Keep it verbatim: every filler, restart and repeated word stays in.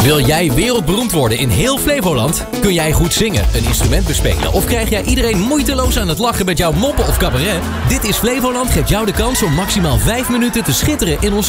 Wil jij wereldberoemd worden in heel Flevoland? Kun jij goed zingen, een instrument bespelen of krijg jij iedereen moeiteloos aan het lachen met jouw moppen of cabaret? Dit is Flevoland geeft jou de kans om maximaal vijf minuten te schitteren in onze